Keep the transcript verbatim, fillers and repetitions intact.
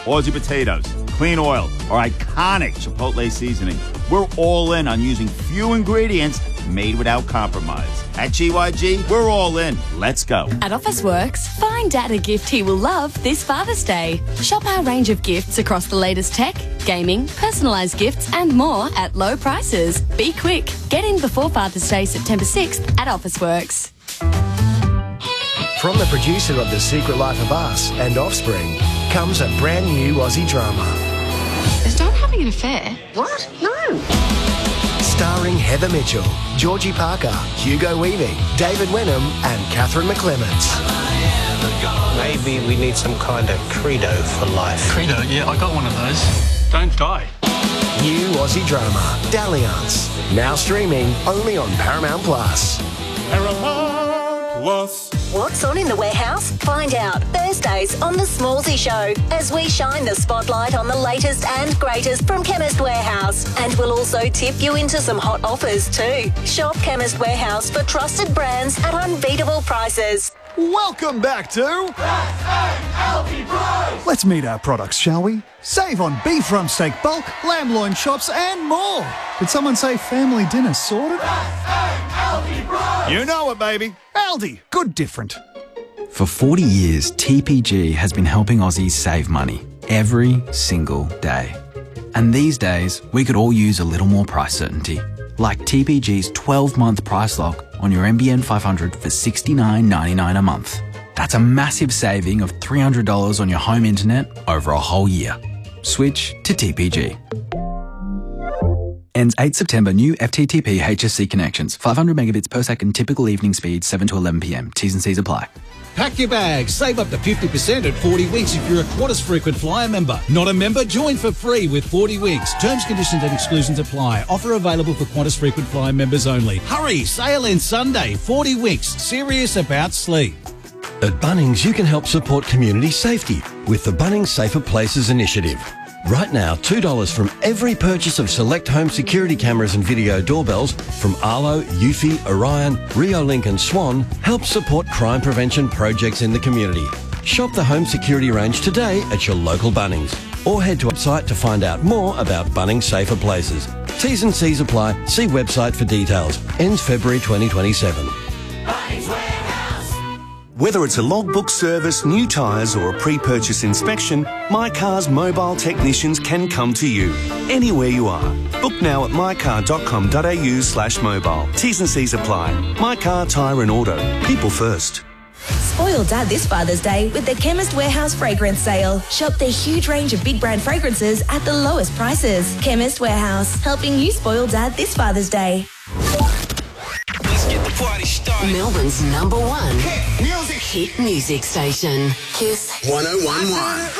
Aussie potatoes, clean oil, or iconic Chipotle seasoning. We're all in on using few ingredients made without compromise. At G Y G, we're all in. Let's go. At Officeworks, find Dad a gift he will love this Father's Day. Shop our range of gifts across the latest tech, gaming, personalised gifts and more at low prices. Be quick. Get in before Father's Day, September sixth at Officeworks. From the producer of The Secret Life of Us and Offspring comes a brand new Aussie drama. Is Don having an affair? What? No. Starring Heather Mitchell, Georgie Parker, Hugo Weaving, David Wenham and Catherine McClements. Maybe we need some kind of credo for life. Credo? Yeah, I got one of those. Don't die. New Aussie drama, Dalliance. Now streaming only on Paramount Plus. Paramount Plus. What's on in the warehouse? Find out Thursdays on The Smallsy Show as we shine the spotlight on the latest and greatest from Chemist Warehouse. And we'll also tip you into some hot offers too. Shop Chemist Warehouse for trusted brands at unbeatable prices. Welcome back to Let's meet our products, shall we? Save on beef rump steak bulk, lamb loin chops and more. Did someone say family dinner sorted? You know it, baby. Aldi, good different. For forty years, T P G has been helping Aussies save money every single day. And these days, we could all use a little more price certainty. Like T P G's twelve-month price lock on your N B N five hundred for sixty-nine ninety-nine a month. That's a massive saving of three hundred dollars on your home internet over a whole year. Switch to T P G. Ends eighth September. New F T T P H S C connections. five hundred megabits per second. Typical evening speed seven to eleven p m. T's and C's apply. Pack your bags. Save up to fifty percent at forty winks if you're a Qantas Frequent Flyer member. Not a member? Join for free with forty winks. Terms, conditions and exclusions apply. Offer available for Qantas Frequent Flyer members only. Hurry! Sale ends Sunday. forty winks. Serious about sleep. At Bunnings, you can help support community safety with the Bunnings Safer Places initiative. Right now, two dollars from every purchase of select home security cameras and video doorbells from Arlo, Eufy, Orion, Riolink and Swan helps support crime prevention projects in the community. Shop the home security range today at your local Bunnings or head to our website to find out more about Bunnings Safer Places. T's and C's apply. See website for details. Ends February twenty twenty-seven. Whether it's a logbook service, new tyres or a pre-purchase inspection, My Car's mobile technicians can come to you, anywhere you are. Book now at mycar.com.au slash mobile. T's and C's apply. My Car, Tyre and Auto. People first. Spoil Dad this Father's Day with the Chemist Warehouse Fragrance Sale. Shop their huge range of big brand fragrances at the lowest prices. Chemist Warehouse, helping you spoil Dad this Father's Day. Party started. Melbourne's number one hit music, hit music station. Kiss one oh one point one.